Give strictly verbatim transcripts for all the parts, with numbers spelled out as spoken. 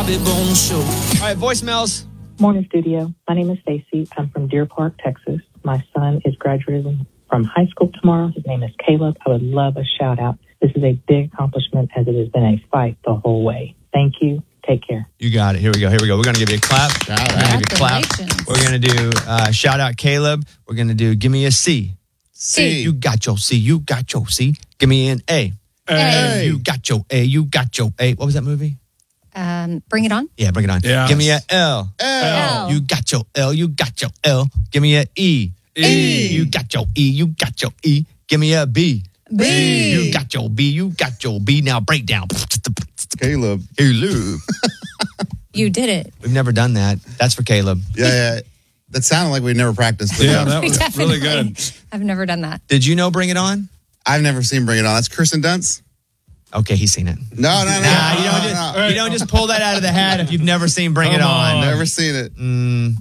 Bobby Bones Show. All right, voicemails. Morning, studio. My name is Stacy. I'm from Deer Park, Texas. My son is graduating from high school tomorrow. His name is Caleb. I would love a shout out. This is a big accomplishment as it has been a fight the whole way. Thank you. Take care. You got it. Here we go. Here we go. We're going to give you a clap. Shout out. We're going to give you a clap. We're going to do uh, shout out Caleb. We're going to do give me a C. C. You got your C. You got your C. Give me an A. A. You got your A. You got your A. What was that movie? Um, Bring It On. Yeah, Bring It On. Yes. Give me a L. L. You got your L. You got your L. Give me a E. E. You got your E. You got your E. Give me a B. B. You got your B. You got your B. Now break down. Caleb. Caleb. You did it. We've never done that. That's for Caleb. Yeah, yeah. That sounded like we never practiced. But Yeah, no. that was really Definitely. good. I've never done that. Did you know Bring It On? I've never seen Bring It On. That's Kirsten Dunst? Okay, he's seen it. No, no, no. Nah, you no, don't no, just no. you don't just pull that out of the hat if you've never seen Bring It Come On. on. Never seen it. Mm.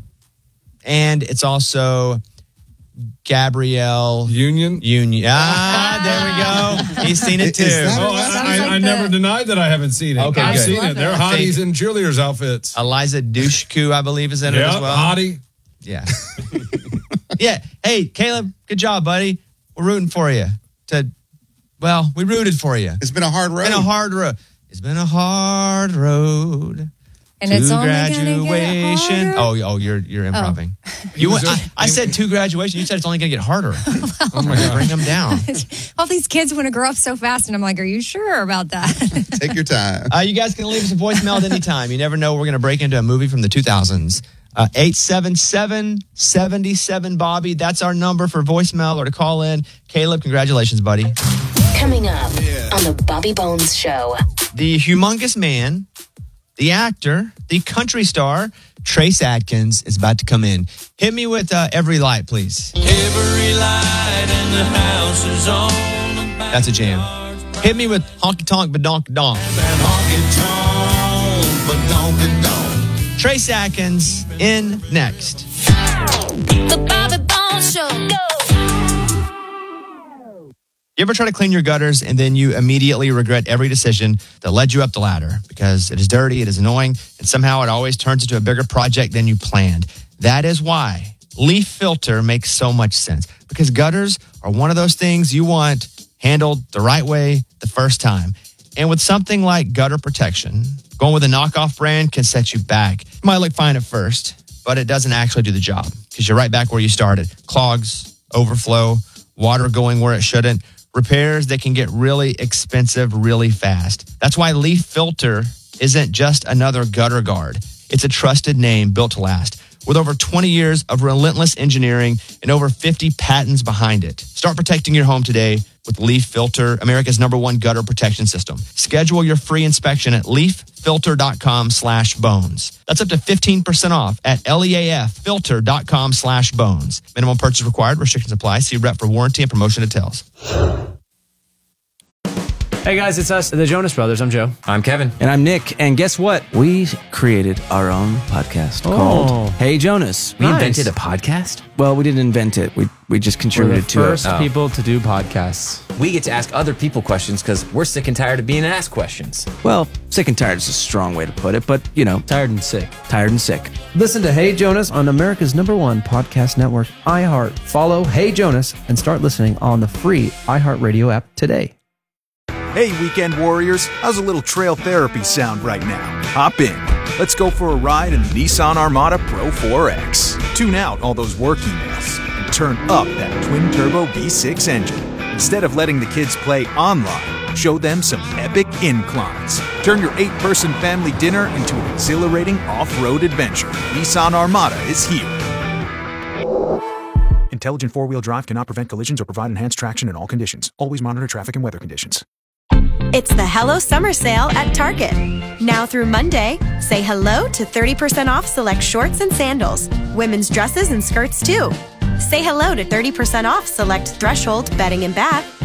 And it's also Gabrielle Union. Union. Ah, there we go. He's seen it too. Is that- Oh, I, Sounds I, like I the- never denied that I haven't seen it. Okay, I've good. seen Love it. They're it. hotties in cheerleaders' outfits. Eliza Dushku, I believe, is in it Yeah, as well. hottie. Yeah. Yeah. Hey, Caleb, good job, buddy. We're rooting for you. To, well, we rooted for you. It's been a hard road. It's been a hard road. It's been a hard road. And to it's only gonna get graduation. harder. Oh, oh, you're you're improving. You, was I, just- I said to graduation. You said it's only going to get harder. Oh my God. Bring them down. All these kids want to grow up so fast, and I'm like, are you sure about that? Take your time. Uh, you guys can leave us a voicemail at any time. You never know. We're going to break into a movie from the two thousands. Uh, eight seven seven, seven seven, Bobby. That's our number for voicemail or to call in. Caleb, congratulations, buddy. Coming up on the Bobby Bones Show. The humongous man, the actor, the country star, Trace Adkins is about to come in. Hit me with uh, Every Light, please. Every light in the house is on. That's a jam. Hit me with Honky Tonk Badonk Donk. Honky tonk, but donkey donk. Trace Adkins in next. The Bobby Bones Show. You ever try to clean your gutters and then you immediately regret every decision that led you up the ladder because it is dirty, it is annoying, and somehow it always turns into a bigger project than you planned? That is why Leaf Filter makes so much sense, because gutters are one of those things you want handled the right way the first time. And with something like gutter protection, going with a knockoff brand can set you back. It might look fine at first, but it doesn't actually do the job because you're right back where you started. Clogs, overflow, water going where it shouldn't. Repairs that can get really expensive really fast. That's why Leaf Filter isn't just another gutter guard. It's a trusted name built to last. With over twenty years of relentless engineering and over fifty patents behind it. Start protecting your home today with Leaf Filter, America's number one gutter protection system. Schedule your free inspection at leaffilter.com slash bones. That's up to fifteen percent off at leaffilter.com slash bones. Minimum purchase required. Restrictions apply. See rep for warranty and promotion details. Hey guys, it's us, the Jonas Brothers. I'm Joe. I'm Kevin. And I'm Nick. And guess what? We created our own podcast Oh. called Hey Jonas. We Nice. invented a podcast? Well, we didn't invent it. We we just We're the contributed to first it. Oh. people to do podcasts. We get to ask other people questions because we're sick and tired of being asked questions. Well, sick and tired is a strong way to put it, but you know, Tired and sick. tired and sick. Listen to Hey Jonas on America's number one podcast network, iHeart. Follow Hey Jonas and start listening on the free iHeartRadio app today. Hey, weekend warriors, how's a little trail therapy sound right now? Hop in. Let's go for a ride in the Nissan Armada Pro four X. Tune out all those work emails and turn up that twin-turbo V six engine. Instead of letting the kids play online, show them some epic inclines. Turn your eight-person family dinner into an exhilarating off-road adventure. Nissan Armada is here. Intelligent four-wheel drive cannot prevent collisions or provide enhanced traction in all conditions. Always monitor traffic and weather conditions. It's the Hello Summer Sale at Target. Now through Monday, say hello to thirty percent off select shorts and sandals, women's dresses and skirts too. Say hello to thirty percent off select Threshold bedding and bath,